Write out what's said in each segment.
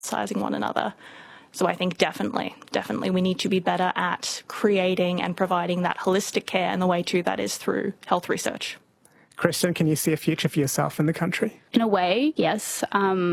sizing one another. So I think definitely we need to be better at creating and providing that holistic care, and the way to that is through health research. Kristen, can you see a future for yourself in the country? In a way, yes.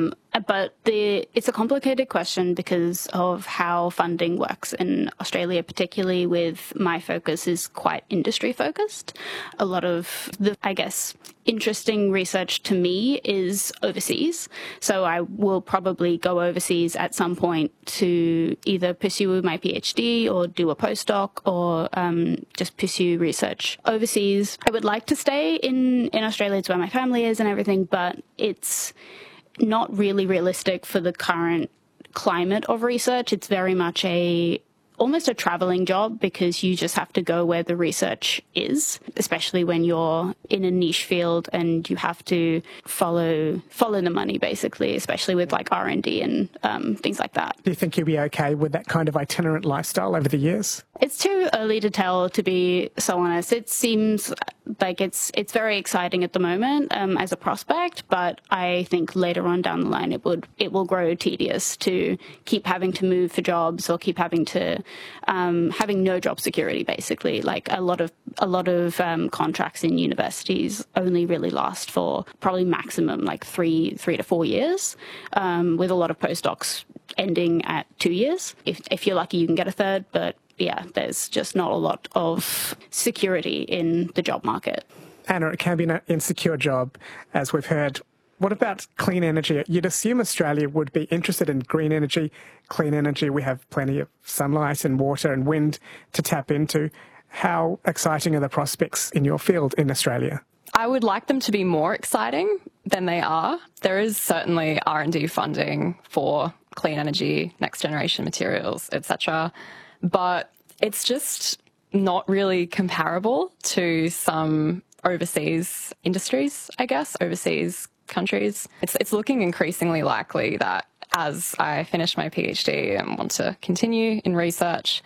But it's a complicated question because of how funding works in Australia, particularly with my focus is quite industry focused. A lot of the, I guess, interesting research to me is overseas. So I will probably go overseas at some point to either pursue my PhD or do a postdoc or just pursue research overseas. I would like to stay in Australia. It's where my family is and everything, but it's not really realistic for the current climate of research. It's very much almost a traveling job because you just have to go where the research is, especially when you're in a niche field and you have to follow the money, basically, especially with like R&D and things like that. Do you think you'll be okay with that kind of itinerant lifestyle over the years? It's too early to tell, to be so honest. It seems like it's very exciting at the moment as a prospect, but I think later on down the line it will grow tedious to keep having to move for jobs or keep having to having no job security, basically. Like a lot of contracts in universities only really last for probably maximum like three to 4 years, with a lot of postdocs ending at 2 years. If you're lucky, you can get a third, but yeah, there's just not a lot of security in the job market. Anna, it can be an insecure job, as we've heard. What about clean energy? You'd assume Australia would be interested in green energy, clean energy. We have plenty of sunlight and water and wind to tap into. How exciting are the prospects in your field in Australia? I would like them to be more exciting than they are. There is certainly R&D funding for clean energy, next generation materials, etc. But it's just not really comparable to some overseas industries, I guess, overseas countries. It's looking increasingly likely that as I finish my PhD and want to continue in research,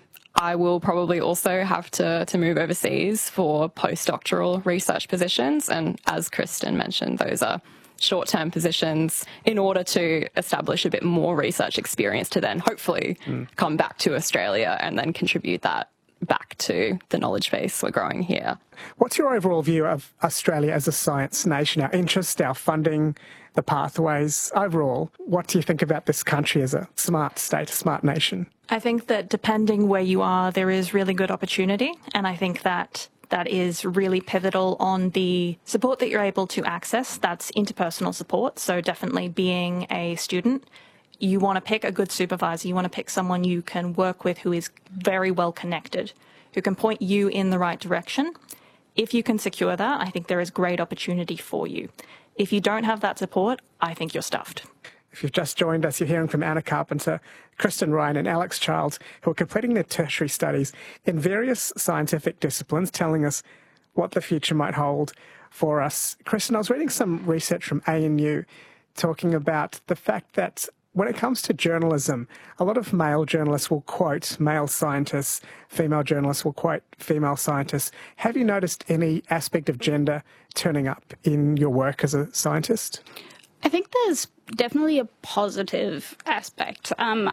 I will probably also have to move overseas for postdoctoral research positions. And as Kristen mentioned, those are short-term positions in order to establish a bit more research experience to then hopefully come back to Australia and then contribute that back to the knowledge base we're growing here. What's your overall view of Australia as a science nation, our interests, our funding, the pathways? Overall, what do you think about this country as a smart state, a smart nation? I think that depending where you are, there is really good opportunity, and I think that is really pivotal on the support that you're able to access. That's interpersonal support. So definitely being a student, you want to pick a good supervisor. You want to pick someone you can work with who is very well connected, who can point you in the right direction. If you can secure that, I think there is great opportunity for you. If you don't have that support, I think you're stuffed. If you've just joined us, you're hearing from Anna Carpenter, Kristen Ryan and Alex Childs, who are completing their tertiary studies in various scientific disciplines, telling us what the future might hold for us. Kristen, I was reading some research from ANU talking about the fact that when it comes to journalism, a lot of male journalists will quote male scientists, female journalists will quote female scientists. Have you noticed any aspect of gender turning up in your work as a scientist? I think there's definitely a positive aspect. I'm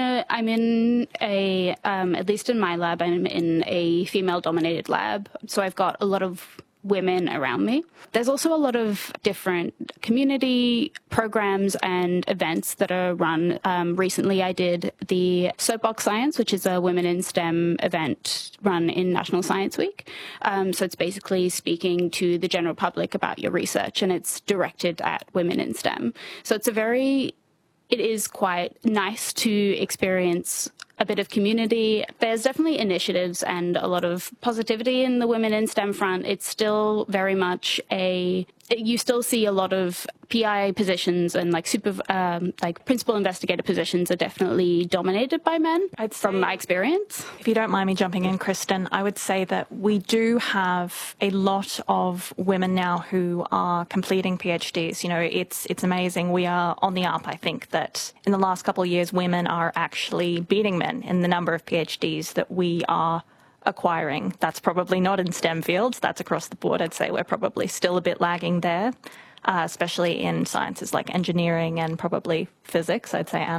in a at least in my lab, I'm in a female-dominated lab, so I've got a lot of women around me. There's also a lot of different community programs and events that are run. Recently I did the Soapbox Science, which is a Women in STEM event run in National Science Week. So it's basically speaking to the general public about your research, and it's directed at women in STEM. So it is quite nice to experience a bit of community. There's definitely initiatives and a lot of positivity in the Women in STEM front. It's still very much you still see a lot of PI positions and like principal investigator positions are definitely dominated by men, from my experience. If you don't mind me jumping in, Kristen, I would say that we do have a lot of women now who are completing PhDs. You know, it's amazing. We are on the up. I think that in the last couple of years, women are actually beating men in the number of PhDs that we are acquiring. That's probably not in STEM fields. That's across the board. I'd say we're probably still a bit lagging there. especially in sciences like engineering and probably physics. I'd say